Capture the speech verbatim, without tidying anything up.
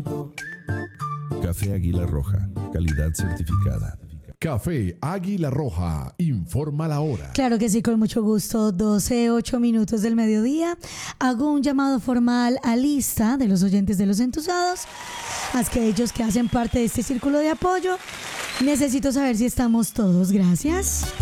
Café Águila Roja, calidad certificada. Café Águila Roja, informa la hora. Claro que sí, con mucho gusto. doce, ocho minutos del mediodía. Hago un llamado formal a lista de los oyentes de Los Entusados, a aquellos que hacen parte de este círculo de apoyo. Necesito saber si estamos todos. Gracias.